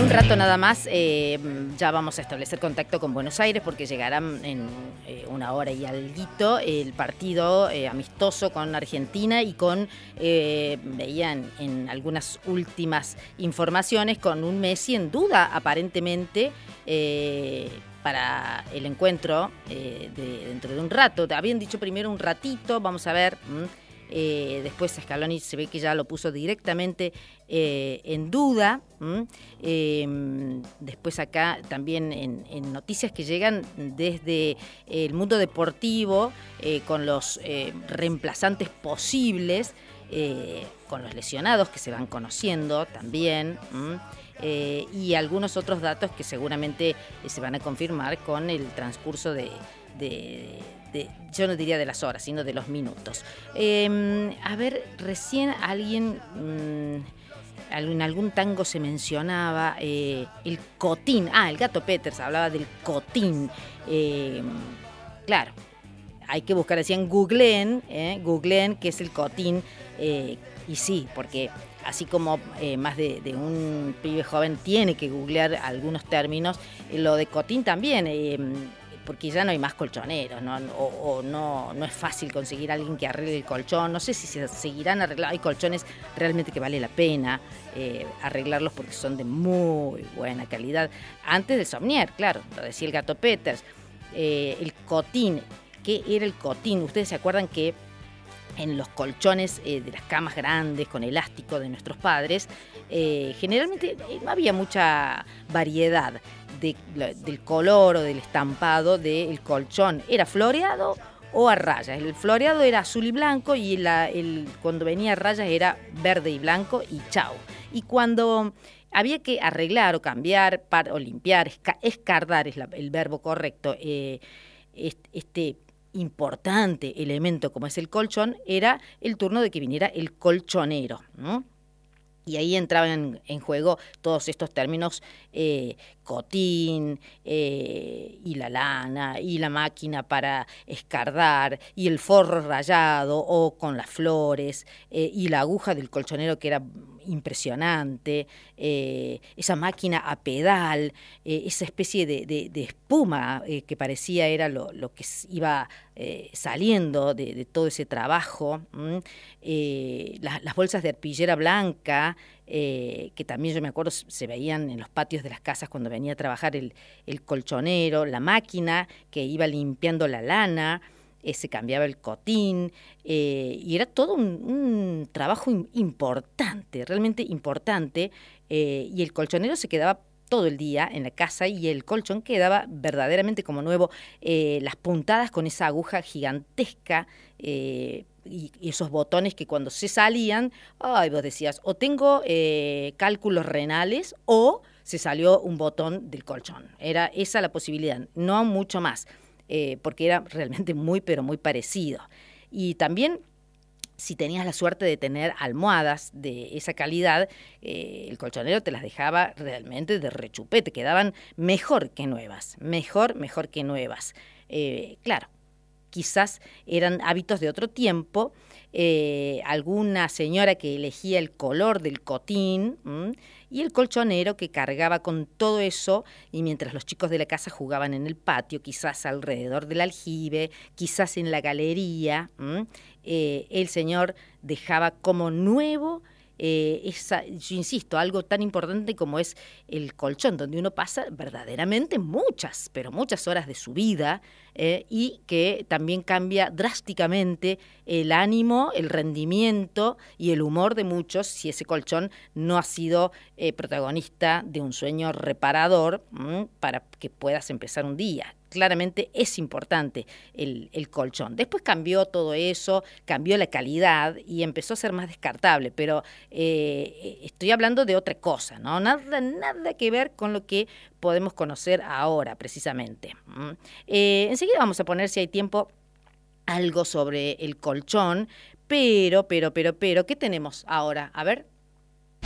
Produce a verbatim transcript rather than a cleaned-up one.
un rato nada más eh, ya vamos a establecer contacto con Buenos Aires porque llegarán en eh, una hora y alguito el partido eh, amistoso con Argentina y con, eh, veían en algunas últimas informaciones, con un Messi en duda aparentemente eh, para el encuentro eh, de, dentro de un rato. Habían dicho primero un ratito, vamos a ver... ¿m? Eh, después Scaloni se ve que ya lo puso directamente eh, en duda. Eh, después acá también en, en noticias que llegan desde el mundo deportivo eh, con los eh, reemplazantes posibles, eh, con los lesionados que se van conociendo también. Eh, y algunos otros datos que seguramente eh, se van a confirmar con el transcurso de, de, de, yo no diría de las horas, sino de los minutos. Eh, a ver, recién alguien, mmm, en algún tango se mencionaba eh, el cotín, ah, el Gato Peters hablaba del cotín, eh, claro. Hay que buscar, decían, googleen, eh, googleen qué es el cotín, eh, y sí, porque así como eh, más de, de un pibe joven tiene que googlear algunos términos, eh, lo de cotín también, eh, porque ya no hay más colchoneros, ¿no? O, o no, no es fácil conseguir a alguien que arregle el colchón, no sé si se seguirán arreglando, hay colchones realmente que vale la pena eh, arreglarlos porque son de muy buena calidad. Antes del Somnier, claro, lo decía el Gato Peters, eh, el cotín. ¿Qué era el cotín? Ustedes se acuerdan que en los colchones eh, de las camas grandes con elástico de nuestros padres, eh, generalmente eh, no había mucha variedad de, de, del color o del estampado del colchón. Era floreado o a rayas. El floreado era azul y blanco y la, el, cuando venía a rayas era verde y blanco y chau. Y cuando había que arreglar o cambiar par, o limpiar, esca, escardar es la, el verbo correcto, eh, este... este importante elemento como es el colchón, era el turno de que viniera el colchonero, ¿no? Y ahí entraban en, en juego todos estos términos, eh, cotín, eh, y la lana, y la máquina para escardar, y el forro rayado o con las flores, eh, y la aguja del colchonero que era impresionante, eh, esa máquina a pedal, eh, esa especie de, de, de espuma eh, que parecía era lo, lo que iba eh, saliendo de, de todo ese trabajo, eh, las, las bolsas de arpillera blanca, eh, que también yo me acuerdo se veían en los patios de las casas cuando venía a trabajar el, el colchonero, la máquina que iba limpiando la lana, Eh, se cambiaba el cotín, eh, y era todo un, un trabajo importante, realmente importante, eh, y el colchonero se quedaba todo el día en la casa y el colchón quedaba verdaderamente como nuevo, eh, las puntadas con esa aguja gigantesca, eh, y, y esos botones que cuando se salían, ay, vos decías, o tengo eh, cálculos renales o se salió un botón del colchón. Era esa la posibilidad, no mucho más. Eh, porque era realmente muy, pero muy parecido. Y también, si tenías la suerte de tener almohadas de esa calidad, eh, el colchonero te las dejaba realmente de rechupete, quedaban mejor que nuevas, mejor, mejor que nuevas. Eh, claro, quizás eran hábitos de otro tiempo, eh, alguna señora que elegía el color del cotín, ¿m? Y el colchonero que cargaba con todo eso, y mientras los chicos de la casa jugaban en el patio, quizás alrededor del aljibe, quizás en la galería, eh, el señor dejaba como nuevo, eh, esa, yo insisto, algo tan importante como es el colchón, donde uno pasa verdaderamente muchas, pero muchas horas de su vida, eh, y que también cambia drásticamente el ánimo, el rendimiento y el humor de muchos si ese colchón no ha sido eh, protagonista de un sueño reparador, mmm, para que puedas empezar un día. Claramente es importante el, el colchón. Después cambió todo eso, cambió la calidad y empezó a ser más descartable, pero eh, estoy hablando de otra cosa, ¿no? Nada, nada que ver con lo que podemos conocer ahora, precisamente. ¿Mm? Eh, enseguida vamos a poner, si hay tiempo, algo sobre el colchón, pero, pero, pero, pero, ¿qué tenemos ahora? A ver.